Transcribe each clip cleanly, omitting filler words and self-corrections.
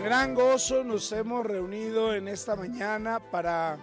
gran gozo nos hemos reunido en esta mañana para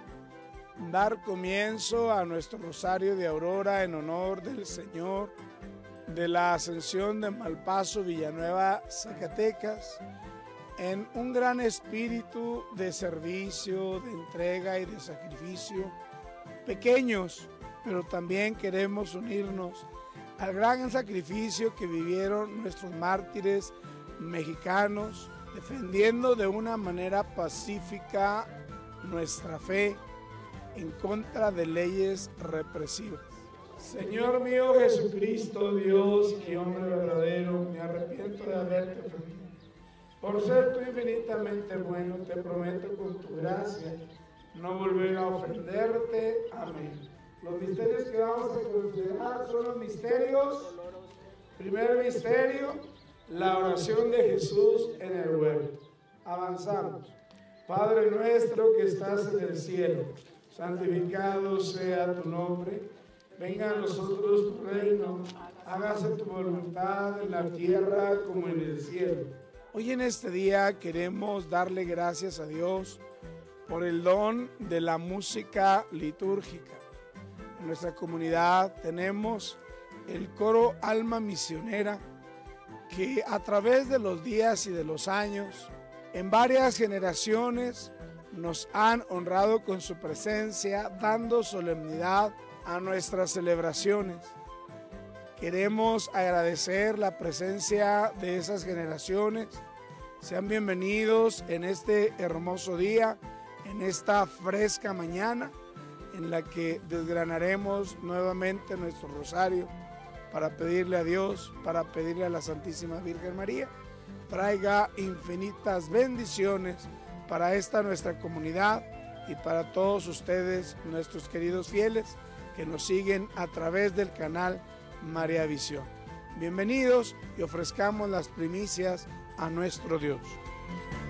dar comienzo a nuestro rosario de Aurora en honor del Señor de la Ascensión de Malpaso, Villanueva, Zacatecas, en un gran espíritu de servicio, de entrega y de sacrificio, pequeños, pero también queremos unirnos al gran sacrificio que vivieron nuestros mártires mexicanos, defendiendo de una manera pacífica nuestra fe en contra de leyes represivas. Señor mío Jesucristo, Dios y hombre verdadero, me arrepiento de haberte ofendido. Por ser tú infinitamente bueno, te prometo con tu gracia no volver a ofenderte. Amén. Los misterios que vamos a considerar son los misterios. Primer misterio, la oración de Jesús en el huerto. Avanzamos. Padre nuestro que estás en el cielo, santificado sea tu nombre. Venga a nosotros tu reino. Hágase tu voluntad en la tierra como en el cielo. Hoy en este día queremos darle gracias a Dios por el don de la música litúrgica. En nuestra comunidad tenemos el coro Alma Misionera, que a través de los días y de los años, en varias generaciones, nos han honrado con su presencia, dando solemnidad a nuestras celebraciones. Queremos agradecer la presencia de esas generaciones. Sean bienvenidos en este hermoso día, en esta fresca mañana, en la que desgranaremos nuevamente nuestro rosario para pedirle a Dios, para pedirle a la Santísima Virgen María, traiga infinitas bendiciones para esta nuestra comunidad y para todos ustedes, nuestros queridos fieles, que nos siguen a través del canal María Visión. Bienvenidos y ofrezcamos las primicias a nuestro Dios.